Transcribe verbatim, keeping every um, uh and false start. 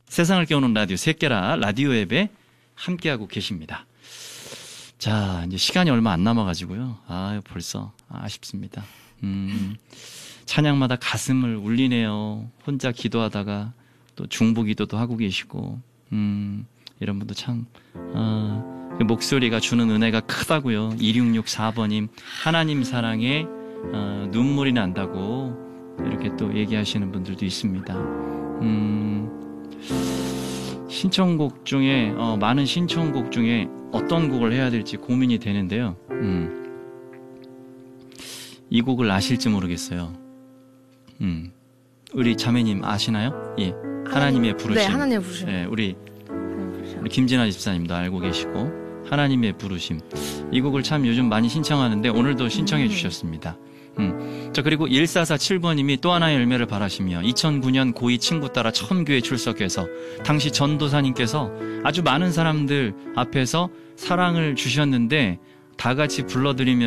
세상을 깨우는 라디오 새끼라 라디오 앱에 함께하고 계십니다. 자, 이제 시간이 얼마 안 남아가지고요. 아, 벌써 아쉽습니다. 음, 찬양마다 가슴을 울리네요. 혼자 기도하다가 또 중보 기도도 하고 계시고, 음, 이런 분도 참, 어, 목소리가 주는 은혜가 크다고요. 이육육사 번님, 하나님 사랑에 어, 눈물이 난다고 이렇게 또 얘기하시는 분들도 있습니다. 음, 신청곡 중에 어, 많은 신청곡 중에 어떤 곡을 해야 될지 고민이 되는데요. 음, 이 곡을 아실지 모르겠어요. 음, 우리 자매님 아시나요? 예, 하나님의 부르심. 네, 하나님의 부르심. 네, 우리 우리 김진아 집사님도 알고 계시고 하나님의 부르심. 이 곡을 참 요즘 많이 신청하는데 오늘도 신청해 음. 주셨습니다. 음. 자, 그리고 일사사칠 번님이 또 하나의 열매를 바라시며 이천구 년 고이 친구 따라 처음 교회 출석해서 당시 전도사님께서 아주 많은 사람들 앞에서 사랑을 주셨는데 다 같이 불러드리며